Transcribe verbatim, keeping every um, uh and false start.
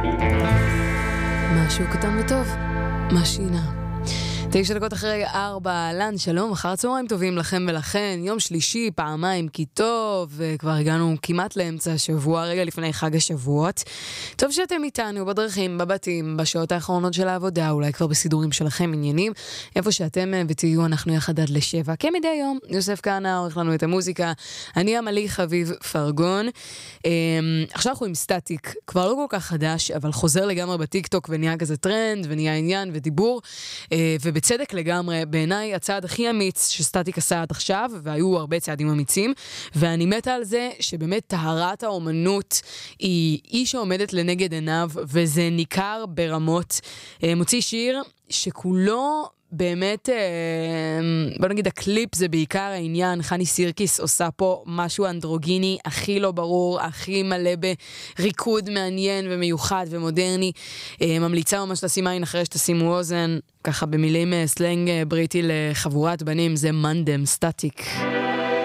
משהו קטן וטוב, מה שינה? תשע דקות אחרי ארבע, לן, שלום, אחר צהריים טובים לכם ולכן, יום שלישי, פעמיים, כי טוב, וכבר הגענו כמעט לאמצע השבוע, רגע לפני חג השבועות. טוב שאתם איתנו בדרכים, בבתים, בשעות האחרונות של העבודה, אולי כבר בסידורים שלכם עניינים, איפה שאתם ותהיו, אנחנו יחד עד לשבע. כמדי יום, יוסף כהנא עורך לנו את המוזיקה, אני עמלי חביב פרגון. עכשיו אנחנו עם סטטיק, כבר לא כל כך חדש, אבל חוזר לגמרי בטיקטוק ונהיה כזה טרנד, ונהיה עניין ודיבור, ובצדק לגמרי, בעיניי הצעד הכי אמיץ שסטטיק עשה עד עכשיו, והיו הרבה צעדים אמיצים, ואני מתה על זה שבאמת טהרת האומנות היא איש שעומדת לנגד עיניו, וזה ניכר ברמות. מוציא שיר שכולו באמת, בוא נגיד, הקליפ זה בעיקר העניין. חני סירקיס עושה פה משהו אנדרוגיני הכי לא ברור, הכי מלא בריקוד מעניין ומיוחד ומודרני. ממליצה ממש לשים עין אחרי שתשימו אוזן, ככה במילים סלנג בריטי לחבורת בנים, זה מנדם, סטטיק.